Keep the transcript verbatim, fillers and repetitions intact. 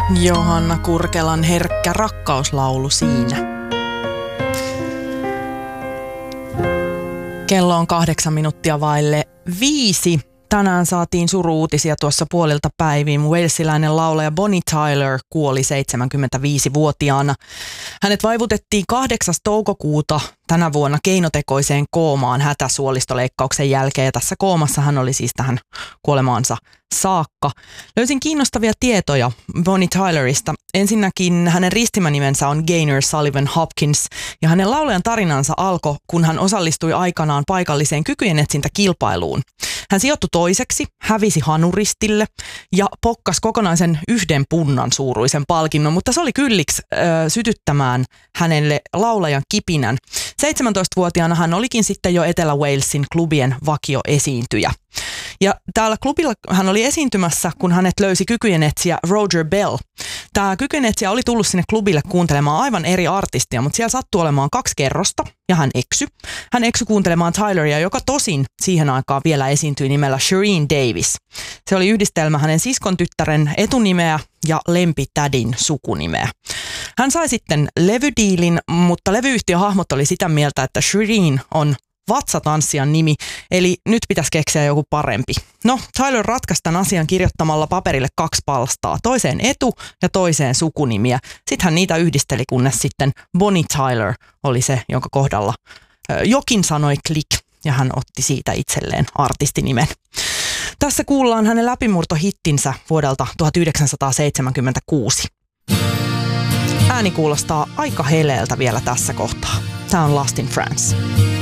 Johanna Kurkelan herkkä rakkauslaulu siinä. Kello on kahdeksan minuuttia vaille viisi. Tänään saatiin suru-uutisia tuossa puolilta päiviin. Walesilainen laulaja Bonnie Tyler kuoli seitsemänkymmentäviisivuotiaana. Hänet vaivutettiin kahdeksas toukokuuta tänä vuonna keinotekoiseen koomaan hätäsuolistoleikkauksen jälkeen. Ja tässä koomassa hän oli siis tähän kuolemaansa saakka. Löysin kiinnostavia tietoja Bonnie Tylerista. Ensinnäkin hänen ristimänimensä on Gaynor Sullivan Hopkins ja hänen laulajan tarinansa alkoi, kun hän osallistui aikanaan paikalliseen kykyjenetsintäkilpailuun. Hän sijoittui toiseksi, hävisi hanuristille ja pokkasi kokonaisen yhden punnan suuruisen palkinnon, mutta se oli kylliksi äh, sytyttämään hänelle laulajan kipinän. seitsemäntoistavuotiaana hän olikin sitten jo Etelä-Walesin klubien vakioesiintyjä. Ja täällä klubilla hän oli esiintymässä, kun hänet löysi kykyjenetsijä Roger Bell. Tämä kykyjenetsijä oli tullut sinne klubille kuuntelemaan aivan eri artistia, mutta siellä sattui olemaan kaksi kerrosta ja hän eksy. Hän eksy kuuntelemaan Tyleria, joka tosin siihen aikaan vielä esiintyi nimellä Shireen Davis. Se oli yhdistelmä hänen siskon tyttären etunimeä ja lempitädin sukunimeä. Hän sai sitten levydiilin, mutta levyyhtiön hahmot oli sitä mieltä, että Shireen on vatsatanssijan nimi, eli nyt pitäisi keksiä joku parempi. No, Tyler ratkaisi tämän asian kirjoittamalla paperille kaksi palstaa, toiseen etu- ja toiseen sukunimiä. Sitten hän niitä yhdisteli, kunnes sitten Bonnie Tyler oli se, jonka kohdalla jokin sanoi klik, ja hän otti siitä itselleen artistinimen. Tässä kuullaan hänen läpimurtohittinsä vuodelta tuhatyhdeksänsataaseitsemänkymmentäkuusi. Ääni kuulostaa aika heleeltä vielä tässä kohtaa. Tämä on Lost in France.